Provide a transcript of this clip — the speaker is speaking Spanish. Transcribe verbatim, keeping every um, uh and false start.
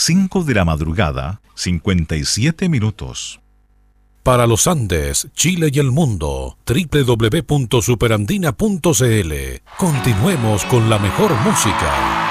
cinco de la madrugada, cincuenta y siete minutos. Para los Andes, Chile y el mundo, doble u doble u doble u punto superandina punto c l. Continuemos con la mejor música.